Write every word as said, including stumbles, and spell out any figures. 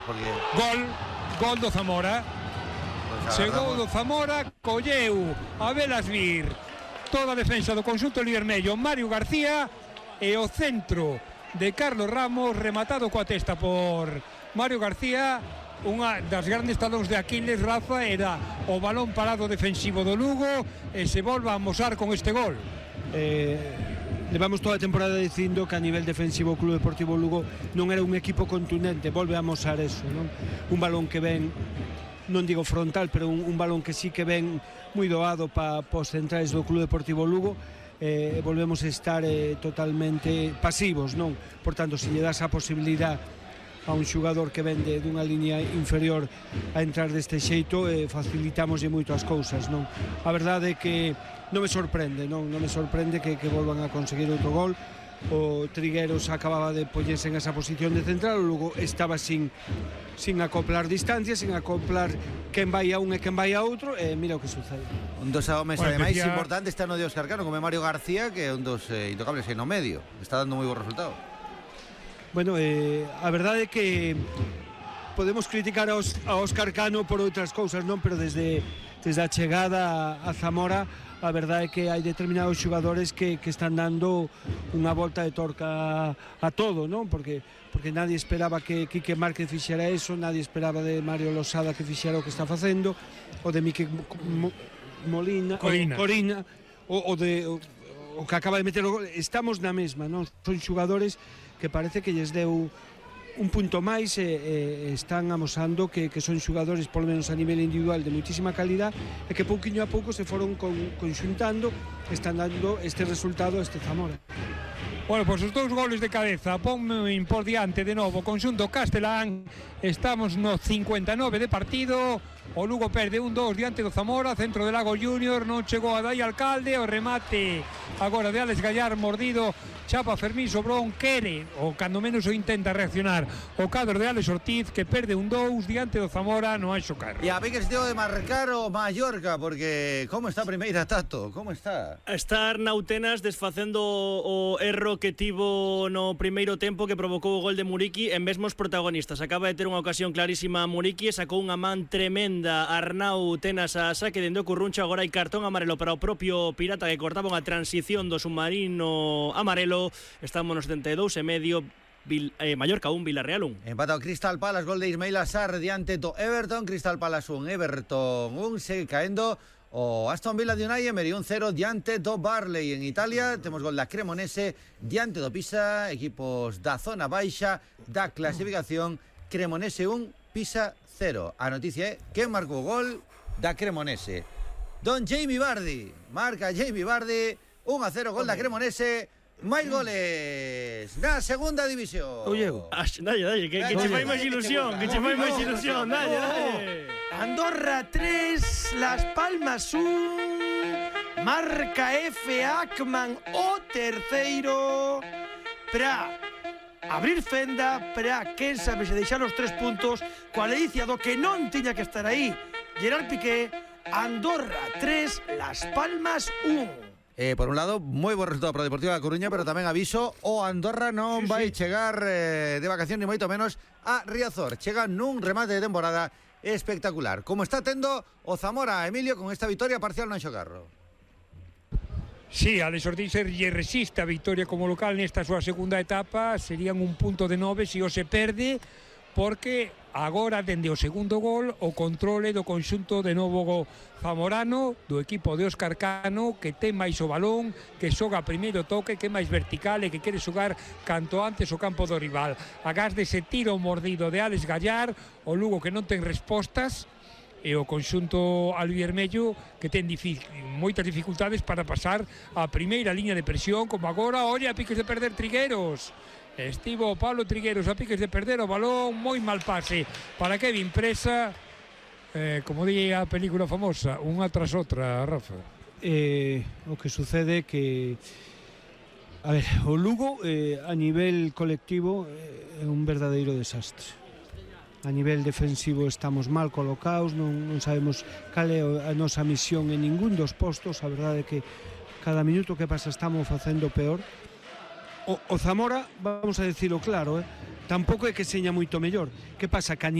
Porque... Gol, gol do Zamora. Pues Chegou do Zamora, colleu a velas vir toda a defensa do conxunto vermello, Mario García, e o centro de Carlos Ramos, rematado coa testa por Mario García. Unha das grandes talóns de Aquiles, Rafa, era o balón parado defensivo do Lugo, e se volva a amosar con este gol. Eh, levamos toda a temporada dicindo que a nivel defensivo o Club Deportivo Lugo non era un equipo contundente, volve a amosar eso, non? Un balón que ven, non digo frontal, pero un, un balón que sí que ven moi doado para pa os centrais do Club Deportivo Lugo. Eh, volvemos a estar eh, totalmente pasivos, non? Por tanto, se lle das a posibilidad a un xugador que vende dunha liña inferior a entrar deste xeito, eh, facilitamoslle moito as cousas, non? A verdade é que non me sorprende, non, non me sorprende que, que volvan a conseguir outro gol. O Trigueros acababa de poñerse en esa posición de central, o Lugo estaba sin, sin acoplar distancias, sin acoplar quen vai a un e quen vai a outro, e mira o que sucede. Un dos homes, bueno, ademais, decía... importante está no de Óscar Cano, como Mario García, que é un dos eh, intocables aí no medio, está dando moi bo resultado. Bueno, eh, a verdade é que podemos criticar a, Os, a Óscar Cano por outras cousas, non? Pero desde, desde a chegada a, a Zamora, a verdade é que hai determinados xogadores que, que están dando unha volta de torca a, a todo, non? Porque, porque nadie esperaba que Quique Márquez fixera eso, nadie esperaba de Mario Losada que fixera o que está facendo, o de Mique Molina, Corina, o, Corina o, o de... O, o que acaba de meter o gol. Estamos na mesma, non? Son xogadores que parece que lles deu un punto máis e, e están amosando que, que son xogadores, polo menos a nivel individual, de moitísima calidad, e que pouquiño a pouco se foron con, conxuntando, están dando este resultado a este Zamora. Bueno, pois os dous goles de cabeza ponme por diante de novo conxunto castelán. Estamos no cincuenta e nove de partido. O Lugo perde un dos diante do Zamora, centro de Lago Júnior, non chegou a Dai Alcalde, o remate agora de Alex Gallar, mordido, chapa Fermín Sobrón, quere, ou cando menos o intenta reaccionar, o cadro de Alex Ortiz, que perde un dos diante do Zamora no Anxo Carro. E a ver que se deu de marcar o Mallorca, porque como está a primeira, Tato? Como está? A estar Nautenas desfacendo o erro que tivo no primeiro tempo que provocou o gol de Muriqui en mesmos protagonistas. Acaba de ter unha ocasión clarísima Muriqui e sacou unha man tremenda Arnau Tenas a saque dende o Curruncho. Agora hai cartón amarelo para o propio Pirata, que cortaba unha transición do submarino amarelo. Estamos nos setenta e dous e medio. Vil, eh, Mallorca un, Villarreal un. Empata o Crystal Palace, gol de Ismail Assar diante do Everton. Crystal Palace un, Everton un. Segue caendo o Aston Villa de Unai Emery un cero diante do Barley. En Italia temos gol da Cremonese diante do Pisa. Equipos da zona baixa da clasificación. Cremonese un, Pisa cero. A noticia é que marcou o gol da Cremonese. Don Jamie Vardy. Marca Jamie Vardy. un a cero, gol da Cremonese. Máis goles na segunda división. Oye, dalle, dalle, que, que che fai máis ilusión, que che fai máis ilusión, dalle, dalle. Andorra tres, Las Palmas un, marca F. Ackman o terceiro, para abrir fenda, para quen sabe se deixar os tres puntos, coa ledicia do que non tiña que estar aí Gerard Piqué. Andorra tres, Las Palmas un. Eh, por un lado, moi bo resultado para o Deportivo da Coruña, pero tamén aviso, o Andorra non sí, vai sí. chegar eh, de vacación ni moito menos a Riazor. Chega nun remate de temporada espectacular, como está tendo o Zamora, Emilio, con esta victoria parcial no Anxo Carro. Sí, Alex Ortiz lle resiste a victoria como local nesta súa segunda etapa. Serían un punto de nove se o se perde, porque agora dende o segundo gol o controle do conxunto de novo zamorano, do equipo de Óscar Cano, que ten máis o balón, que xoga primeiro toque, que é máis vertical e que quere xogar canto antes o campo do rival. Agás dese tiro mordido de Alex Gallar, o Lugo que non ten respostas, e o conxunto albiermello que ten moitas dificultades para pasar a primeira liña de presión, como agora, olla, a piques de perder Trigueros. Estivo Pablo Trigueros a piques de perder o balón, moi mal pase para Kevin Presa, eh, como di a película famosa, unha tras outra, Rafa. Eh, o que sucede é que a ver, o Lugo eh, a nivel colectivo eh, é un verdadeiro desastre. A nivel defensivo estamos mal colocados, non, non sabemos cal é a nosa misión en ningún dos postos. A verdade é que cada minuto que pasa estamos facendo peor. o, o Zamora, vamos a decirlo claro, eh, tampouco é que seña moito mellor. Que pasa? Que a